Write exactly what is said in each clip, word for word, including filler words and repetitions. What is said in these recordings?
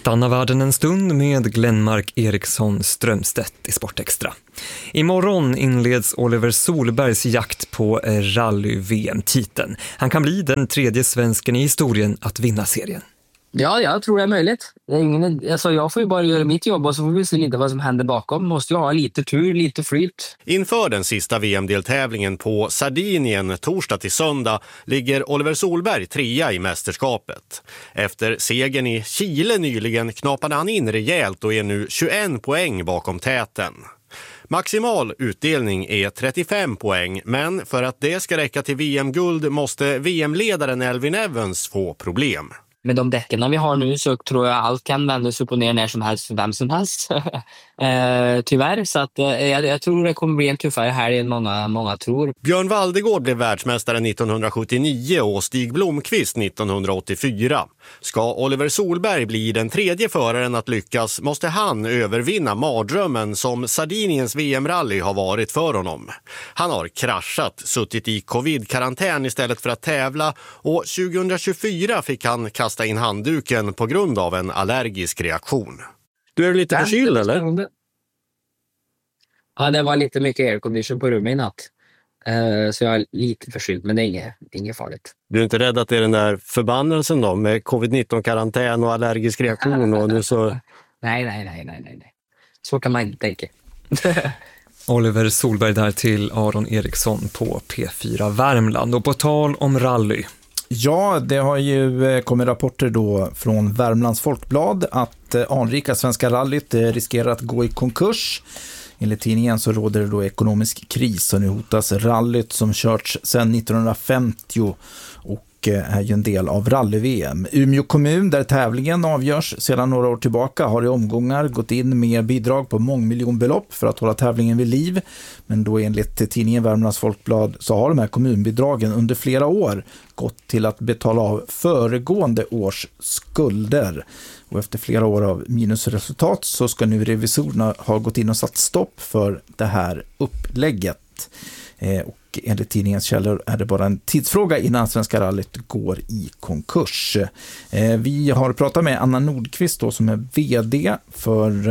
Stanna världen en stund med Glenmark Eriksson Strömstedt i Sportextra. Imorgon inleds Oliver Solbergs jakt på rally-V M-titeln. Han kan bli den tredje svensken i historien att vinna serien. Ja, jag tror det är möjligt. Det är ingen, alltså jag får ju bara göra mitt jobb och så får vi se lite vad som händer bakom. Måste ju ha lite tur, lite flyt. Inför den sista V M-deltävlingen på Sardinien torsdag till söndag ligger Oliver Solberg trea i mästerskapet. Efter segern i Chile nyligen knapade han in rejält och är nu tjugoett poäng bakom täten. Maximal utdelning är trettiofem poäng, men för att det ska räcka till V M-guld måste V M-ledaren Elfyn Evans få problem. Med de däcken vi har nu så tror jag allt kan vändas upp och ner när som helst för vem som helst. eh, tyvärr, så att, eh, jag, jag tror det kommer bli en tuffare här än många, många tror. Björn Valdegård blev världsmästare nittonhundrasjuttionio och Stig Blomqvist nittonhundraåttiofyra. Ska Oliver Solberg bli den tredje föraren att lyckas måste han övervinna mardrömmen som Sardiniens V M-rally har varit för honom. Han har kraschat, suttit i covid-karantän istället för att tävla och tjugohundratjugofyra fick han kasta in handduken på grund av en allergisk reaktion. Du är lite förkyld eller? Ja, det var lite mycket aircondition på rummet i natt. Uh, så jag är lite förkyld, men det är inget, inget farligt. Du är inte rädd att det är den där förbannelsen då med covid nitton-karantän och allergisk reaktion? Och nu så... nej, nej, nej, nej, nej. Så kan man inte tänka. Oliver Solberg där till Aron Eriksson på P fyra Värmland. Och på tal om rally. Ja, det har ju kommit rapporter då från Värmlands Folkblad att anrika Svenska rallyt riskerar att gå i konkurs. Enligt tidningen så råder det då ekonomisk kris och nu hotas rallyt som körts sedan nittonhundrafemtio och är ju en del av rally-V M. Umeå kommun, där tävlingen avgörs sedan några år tillbaka, har i omgångar gått in med bidrag på mångmiljonbelopp för att hålla tävlingen vid liv. Men då enligt tidningen Värmlands Folkblad så har de här kommunbidragen under flera år gått till att betala av föregående års skulder. Och efter flera år av minusresultat så ska nu revisorerna ha gått in och satt stopp för det här upplägget. Eh, och enligt tidningens källor är det bara en tidsfråga innan Svenska rallyt går i konkurs. Eh, vi har pratat med Anna Nordqvist då, som är vd för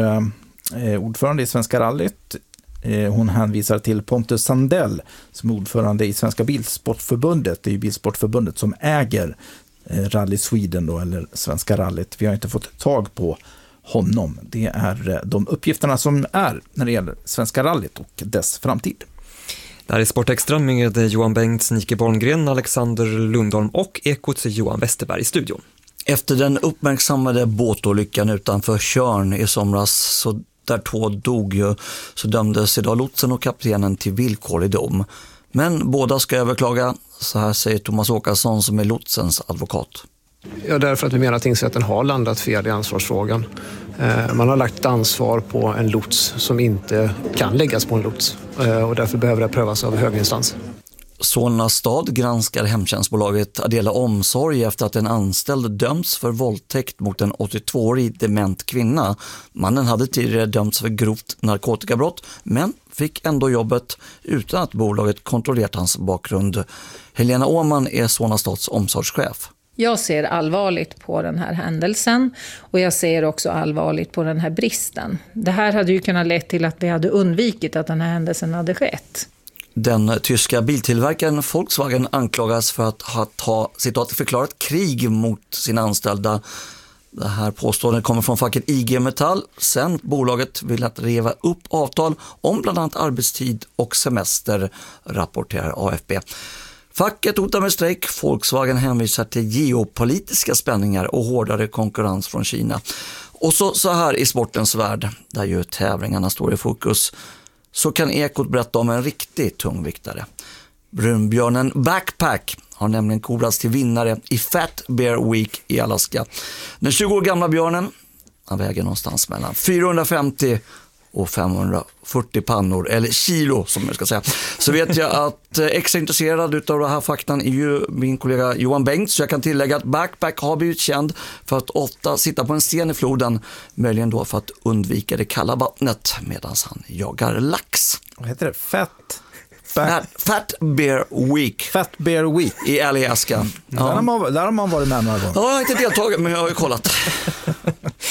eh, ordförande i Svenska rallyt. Eh, hon hänvisar till Pontus Sandell som är ordförande i Svenska Bilsportförbundet. Det är ju Bilsportförbundet som äger eh, Rally Sweden då, eller Svenska rallyt. Vi har inte fått tag på honom. Det är eh, de uppgifterna som är när det gäller Svenska rallyt och dess framtid. Det här är Sportextra med Johan Bengts, Nike Borngren, Alexander Lundholm och Ekots Johan Westerberg i studion. Efter den uppmärksammade båtolyckan utanför Tjörn i somras, så där två dog ju, så dömdes idag lotsen och kaptenen till villkorlig dom. Men båda ska överklaga, så här säger Thomas Åkesson som är lotsens advokat. Ja, därför att vi menar att tingsrätten har landat fel i ansvarsfrågan. Man har lagt ansvar på en lots som inte kan läggas på en lots och därför behöver det prövas av hög instans. Solna stad granskar hemtjänstbolaget Adela Omsorg efter att en anställd dömts för våldtäkt mot en åttiotvåårig dement kvinna. Mannen hade tidigare dömts för grovt narkotikabrott men fick ändå jobbet utan att bolaget kontrollerat hans bakgrund. Helena Åman är Solna stads omsorgschef. Jag ser allvarligt på den här händelsen och jag ser också allvarligt på den här bristen. Det här hade ju kunnat leda till att vi hade undvikit att den här händelsen hade skett. Den tyska biltillverkaren Volkswagen anklagas för att ha ta, citat, förklarat krig mot sina anställda. Det här påståendet kommer från facket I G Metall. Sen bolaget vill att reva upp avtal om bland annat arbetstid och semester, rapporterar A F B. Facket hotar med strejk. Volkswagen hänvisar till geopolitiska spänningar och hårdare konkurrens från Kina. Och så, så här i sportens värld, där ju tävlingarna står i fokus, så kan Ekot berätta om en riktigt tungviktare. Brunbjörnen Backpack har nämligen korats till vinnare i Fat Bear Week i Alaska. Den tjugo år gamla björnen, han väger någonstans mellan fyrahundrafemtio och femhundrafyrtio pannor, eller kilo som jag ska säga. Så vet jag att extra intresserad utav den här faktan är ju min kollega Johan Bengt, så jag kan tillägga att Backpack har blivit känd för att ofta sitta på en sten i floden, möjligen då för att undvika det kalla vattnet medan han jagar lax. Vad heter det? Fett? Fat, Fat Bear Week. Fat Bear Week. I Alaska. Mm. Ja. Där, har man, där har man varit med några gånger. Ja, jag har inte deltagit, men jag har ju kollat.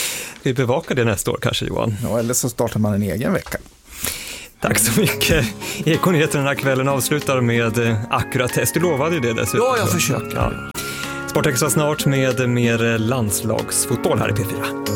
vi bevakar det nästa år kanske, Johan. Ja, eller så startar man en egen vecka. Tack så mycket. Ekonyheterna den här kvällen avslutar med Accuratest. Du lovade ju det dessutom. Ja, jag försöker. Ja. Sportextra snart med mer landslagsfotboll här i P fyra.